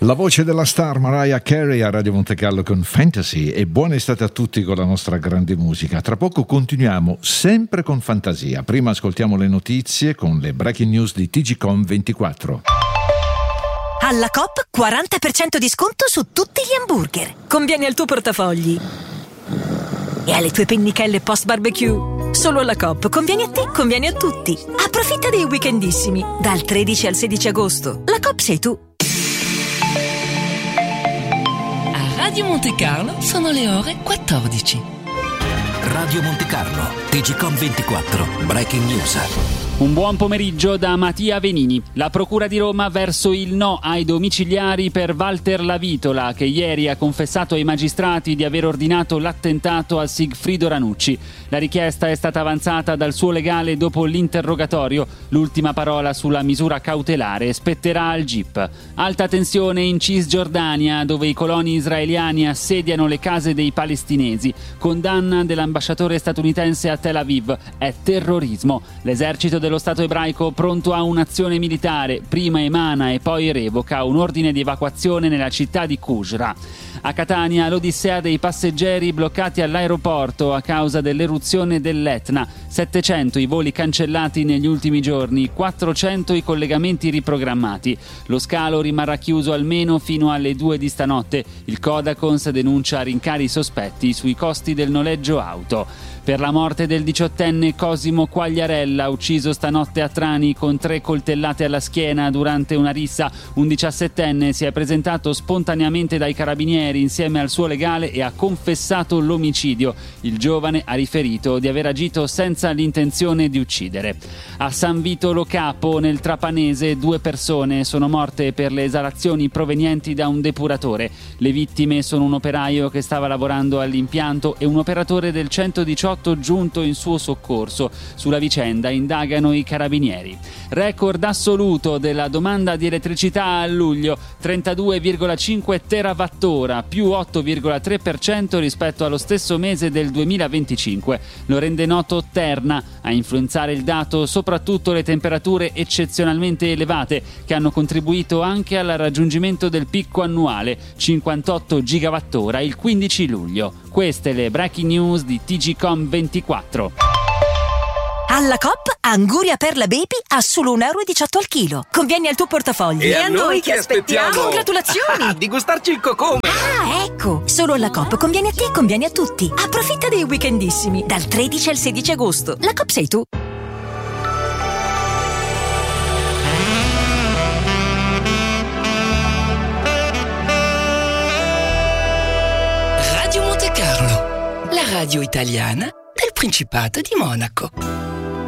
La voce della star Mariah Carey a Radio Monte Carlo con Fantasy, e buona estate a tutti con la nostra grande musica. Tra poco continuiamo sempre con fantasia. Prima ascoltiamo le notizie con le breaking news di TGcom24. Alla Coop 40% di sconto su tutti gli hamburger. Conviene al tuo portafogli e alle tue pennichelle post barbecue. Solo alla Coop conviene a te, conviene a tutti. Approfitta dei weekendissimi dal 13 al 16 agosto. La Coop sei tu. Radio Monte Carlo sono le ore 14. Radio Monte Carlo, TGcom24, Breaking News. Un buon pomeriggio da Mattia Venini. La Procura di Roma verso il no ai domiciliari per Walter Lavitola, che ieri ha confessato ai magistrati di aver ordinato l'attentato a Sigfrido Ranucci. La richiesta è stata avanzata dal suo legale dopo l'interrogatorio. L'ultima parola sulla misura cautelare spetterà al GIP. Alta tensione in Cisgiordania, dove i coloni israeliani assediano le case dei palestinesi. Condanna dell'ambasciatore statunitense a Tel Aviv. È terrorismo. L'esercito dello Stato ebraico pronto a un'azione militare, prima emana e poi revoca un ordine di evacuazione nella città di Qusra. A Catania l'odissea dei passeggeri bloccati all'aeroporto a causa dell'eruzione dell'Etna. 700 i voli cancellati negli ultimi giorni, 400 i collegamenti riprogrammati. Lo scalo rimarrà chiuso almeno fino alle 2 di stanotte. Il Codacons denuncia rincari sospetti sui costi del noleggio auto. Per la morte del 18enne Cosimo Quagliarella, ucciso stanotte a Trani con 3 coltellate alla schiena durante una rissa, un 17enne si è presentato spontaneamente dai carabinieri insieme al suo legale e ha confessato l'omicidio. Il giovane ha riferito di aver agito senza l'intenzione di uccidere. A San Vito Lo Capo, nel Trapanese, 2 persone sono morte per le esalazioni provenienti da un depuratore. Le vittime sono un operaio che stava lavorando all'impianto e un operatore del 118 giunto in suo soccorso. Sulla vicenda indagano i carabinieri. Record assoluto della domanda di elettricità a luglio, 32,5 terawattora, più 8,3% rispetto allo stesso mese del 2025. Lo rende noto Terna. A influenzare il dato soprattutto le temperature eccezionalmente elevate, che hanno contribuito anche al raggiungimento del picco annuale, 58 gigawattora il 15 luglio. Queste le breaking news di TGcom24. Alla Coop, Anguria Perla Baby a solo €1,18 al chilo. Conviene al tuo portafoglio. E a noi che aspettiamo? Congratulazioni! Di gustarci il cocome! Ah, ecco! Solo alla Coop conviene a te, conviene a tutti. Approfitta dei weekendissimi dal 13 al 16 agosto. La Coop sei tu. Radio Monte Carlo, la radio italiana del Principato di Monaco.